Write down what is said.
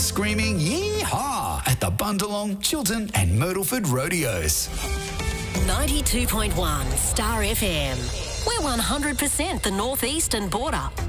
screaming yee-haw at the Bundalong, Chiltern and Myrtleford rodeos. 92.1 Star FM. We're 100% the northeastern border.